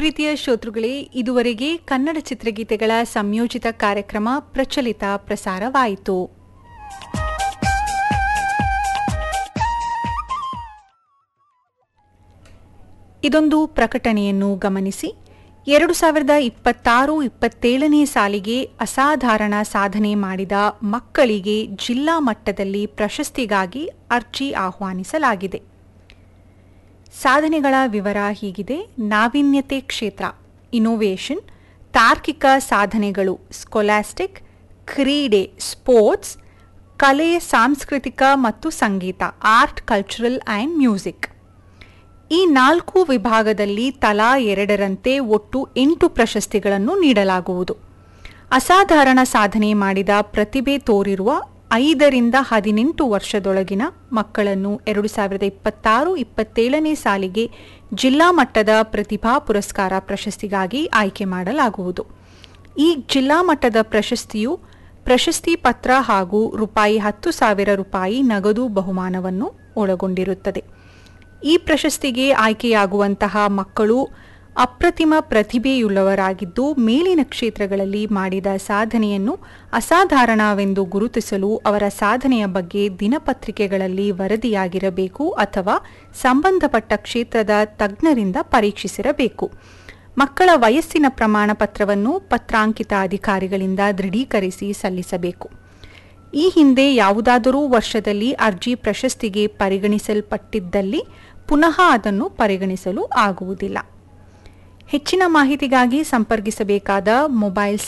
ಪ್ರೀತಿಯ ಶ್ರೋತೃಗಳೇ, ಇದುವರೆಗೆ ಕನ್ನಡ ಚಿತ್ರಗೀತೆಗಳ ಸಂಯೋಜಿತ ಕಾರ್ಯಕ್ರಮ ಪ್ರಚಲಿತ ಪ್ರಸಾರವಾಯಿತು. ಇದೊಂದು ಪ್ರಕಟಣೆಯನ್ನು ಗಮನಿಸಿ. 2026-27ನೇ ಸಾಲಿಗೆ ಅಸಾಧಾರಣ ಸಾಧನೆ ಮಾಡಿದ ಮಕ್ಕಳಿಗೆ ಜಿಲ್ಲಾ ಮಟ್ಟದಲ್ಲಿ ಪ್ರಶಸ್ತಿಗಾಗಿ ಅರ್ಜಿ ಆಹ್ವಾನಿಸಲಾಗಿದೆ. ಸಾಧನೆಗಳ ವಿವರ ಹೀಗಿದೆ. ನಾವೀನ್ಯತೆ ಕ್ಷೇತ್ರ ಇನೋವೇಷನ್, ತಾರ್ಕಿಕ ಸಾಧನೆಗಳು ಸ್ಕೊಲಾಸ್ಟಿಕ್, ಕ್ರೀಡೆ ಸ್ಪೋರ್ಟ್ಸ್, ಕಲೆ ಸಾಂಸ್ಕೃತಿಕ ಮತ್ತು ಸಂಗೀತ ಆರ್ಟ್ ಕಲ್ಚರಲ್ ಆ್ಯಂಡ್ ಮ್ಯೂಸಿಕ್. ಈ 4 ವಿಭಾಗದಲ್ಲಿ ತಲಾ 2ರಂತೆ ಒಟ್ಟು 8 ಪ್ರಶಸ್ತಿಗಳನ್ನು ನೀಡಲಾಗುವುದು. ಅಸಾಧಾರಣ ಸಾಧನೆ ಮಾಡಿದ ಪ್ರತಿಭೆ ತೋರಿರುವ 5ರಿಂದ 18 ವರ್ಷದೊಳಗಿನ ಮಕ್ಕಳನ್ನು 2026-27ನೇ ಸಾಲಿಗೆ ಜಿಲ್ಲಾ ಮಟ್ಟದ ಪ್ರತಿಭಾ ಪುರಸ್ಕಾರ ಪ್ರಶಸ್ತಿಗಾಗಿ ಆಯ್ಕೆ ಮಾಡಲಾಗುವುದು. ಈ ಜಿಲ್ಲಾ ಮಟ್ಟದ ಪ್ರಶಸ್ತಿಯು ಪ್ರಶಸ್ತಿ ಪತ್ರ ಹಾಗೂ ₹10,000 ನಗದು ಬಹುಮಾನವನ್ನು ಒಳಗೊಂಡಿರುತ್ತದೆ. ಈ ಪ್ರಶಸ್ತಿಗೆ ಆಯ್ಕೆಯಾಗುವಂತಹ ಮಕ್ಕಳು ಅಪ್ರತಿಮ ಪ್ರತಿಭೆಯುಳ್ಳವರಾಗಿದ್ದು, ಮೇಲಿನ ಕ್ಷೇತ್ರಗಳಲ್ಲಿ ಮಾಡಿದ ಸಾಧನೆಯನ್ನು ಅಸಾಧಾರಣವೆಂದು ಗುರುತಿಸಲು ಅವರ ಸಾಧನೆಯ ಬಗ್ಗೆ ದಿನಪತ್ರಿಕೆಗಳಲ್ಲಿ ವರದಿಯಾಗಿರಬೇಕು ಅಥವಾ ಸಂಬಂಧಪಟ್ಟ ಕ್ಷೇತ್ರದ ತಜ್ಞರಿಂದ ಪರೀಕ್ಷಿಸಿರಬೇಕು. ಮಕ್ಕಳ ವಯಸ್ಸಿನ ಪ್ರಮಾಣ ಪತ್ರವನ್ನು ಪತ್ರಾಂಕಿತ ಅಧಿಕಾರಿಗಳಿಂದ ದೃಢೀಕರಿಸಿ ಸಲ್ಲಿಸಬೇಕು. ಈ ಹಿಂದೆ ಯಾವುದಾದರೂ ವರ್ಷದಲ್ಲಿ ಅರ್ಜಿ ಪ್ರಶಸ್ತಿಗೆ ಪರಿಗಣಿಸಲ್ಪಟ್ಟಿದ್ದಲ್ಲಿ ಪುನಃ ಅದನ್ನು ಪರಿಗಣಿಸಲು ಆಗುವುದಿಲ್ಲ. ಹೆಚ್ಚಿನ ಮಾಹಿತಿಗಾಗಿ ಸಂಪರ್ಕಿಸಬೇಕಾದ ಮೊಬೈಲ್